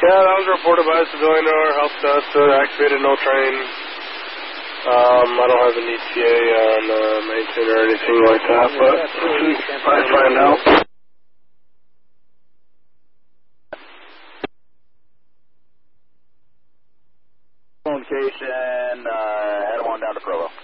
Yeah, that was reported by a civilian to our help desk. Activated no train. I don't have an ETA on maintain or anything like that, but I find out. Location, head on down to Provo.